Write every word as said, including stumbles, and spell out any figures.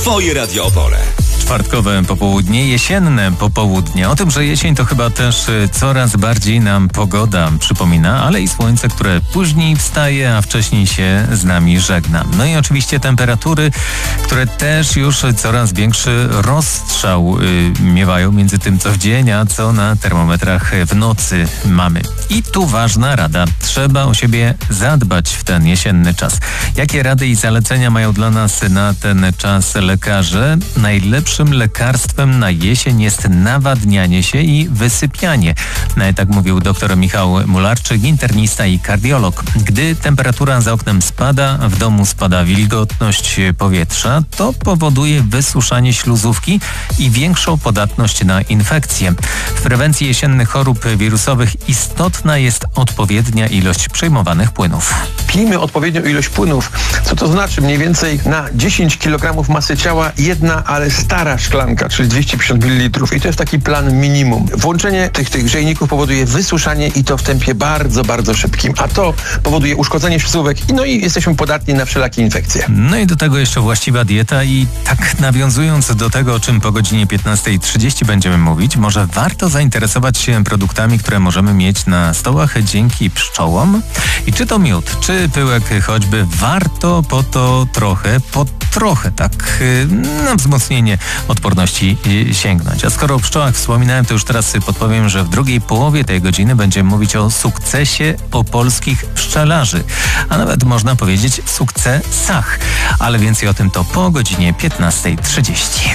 Twoje Radio Opole. Czwartkowe popołudnie, jesienne popołudnie. O tym, że jesień to chyba też coraz bardziej nam pogoda przypomina, ale i słońce, które później wstaje, a wcześniej się z nami żegna. No i oczywiście temperatury, które też już coraz większy rozstrzał yy, miewają między tym, co w dzień, a co na termometrach w nocy mamy. I tu ważna rada. Trzeba o siebie zadbać w ten jesienny czas. Jakie rady i zalecenia mają dla nas na ten czas lekarze? Najlepszym lekarstwem na jesień jest nawadnianie się i wysypianie. Tak mówił dr Michał Mularczyk, internista i kardiolog. Gdy temperatura za oknem spada, w domu spada wilgotność powietrza, to powoduje wysuszanie śluzówki i większą podatność na infekcje. W prewencji jesiennych chorób wirusowych istotna jest odpowiednia ilość przyjmowanych płynów. Pijmy odpowiednią ilość płynów. Co to znaczy? Mniej więcej na dziesięć kilogramów masy ciała jedna, ale stara szklanka, czyli dwieście pięćdziesiąt mililitrów. I to jest taki plan minimum. Włączenie tych, tych grzejników powoduje wysuszanie i to w tempie bardzo, bardzo szybkim. A to powoduje uszkodzenie śluzówek i no i jesteśmy podatni na wszelakie infekcje. No i do tego jeszcze właściwa dieta i tak nawiązując do tego, o czym po godzinie piętnastej trzydzieści będziemy mówić, może warto zainteresować się produktami, które możemy mieć na stołach dzięki pszczołom. I czy to miód, czy pyłek choćby, warto po to trochę, po trochę tak na wzmocnienie odporności sięgnąć. A skoro o pszczołach wspominałem, to już teraz podpowiem, że w drugiej połowie tej godziny będziemy mówić o sukcesie opolskich pszczelarzy. A nawet można powiedzieć sukcesach. Ale więcej o tym to po godzinie piętnastej trzydzieści.